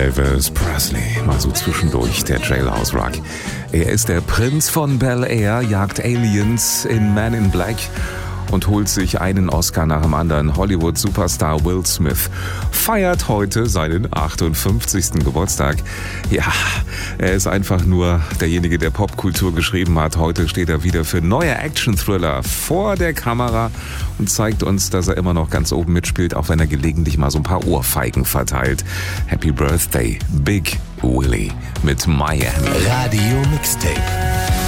Elvis Presley, mal so zwischendurch, der Jailhouse Rock. Er ist der Prinz von Bel-Air, jagt Aliens in Man in Black und holt sich einen Oscar nach dem anderen. Hollywood-Superstar Will Smith feiert heute seinen 58. Geburtstag. Ja, er ist einfach nur derjenige, der Popkultur geschrieben hat. Heute steht er wieder für neue Action-Thriller vor der Kamera und zeigt uns, dass er immer noch ganz oben mitspielt, auch wenn er gelegentlich mal so ein paar Ohrfeigen verteilt. Happy Birthday, Big Willie mit Miami. Radio Mixtape.